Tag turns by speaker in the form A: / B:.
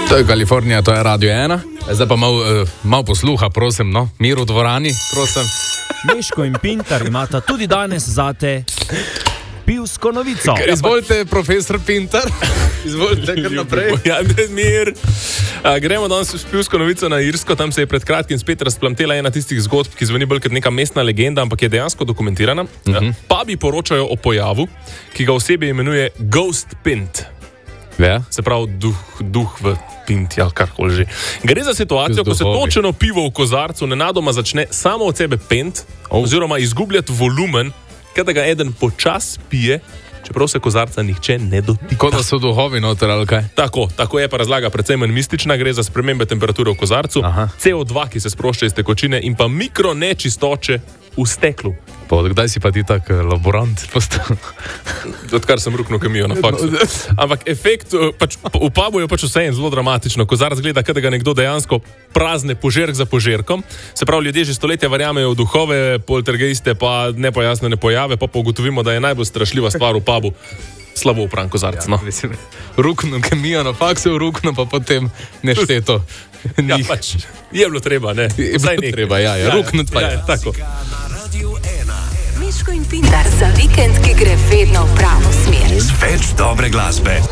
A: To je Kalifornija, to je Radio 1. Zdaj pa malo posluha, prosim, no. Mir v dvorani, prosim.
B: Miško in Pintar imata tudi danes zate pivsko novico.
A: Izvolite, profesor Pintar. Izvolite, kar naprej.
C: Ja, mir. Gremo danes s pivsko novico na Irsko. Tam se je pred kratkim spet razplamtela ena tistih zgodb, ki zveni bolj kot neka mestna legenda, ampak je dejansko dokumentirana. Pubi poročajo o pojavu, ki ga osebje imenuje Ghost Pint.
A: Ja.
C: Se pravi duh v pinti ali karkoli že. Gre za situacijo, ko se točeno pivo v kozarcu nenadoma začne samo od sebe pent, oziroma izgubljati volumen, kada ga eden počas pije, čeprav se kozarca nihče ne dotika.
A: Kot da so duhovi noter ali kaj?
C: Tako je pa razlaga precej manj mistična, gre za spremembe temperature v kozarcu, CO2, ki se sprošča iz tekočine in pa mikronečistoče v steklu.
A: Pa odkdaj si pa ti tak laborant postal?
C: Odkar sem ruknil kemijo na faksu. Ampak efekt, v pubu je pač vse zelo dramatično. Kozarc gleda, kada ga nekdo dejansko prazne požirk za požirkom. Se pravi, ljudje že stoletja verjamejo v duhove, poltergeiste pa nepojasnjene pojave, pa ugotovimo, da je najbolj strašljiva stvar v pubu slabo upran kozarc. No.
A: Ja, ruknil kemijo na faksu, ruknil pa potem nešteto.
C: Ja, pač je bilo treba, ne?
A: Je bilo treba, ja, ruknut pa je.
C: Tako.
D: Miško in Pintar za vikend, ki gre vedno v pravo smer.
E: Več dobre glasbe.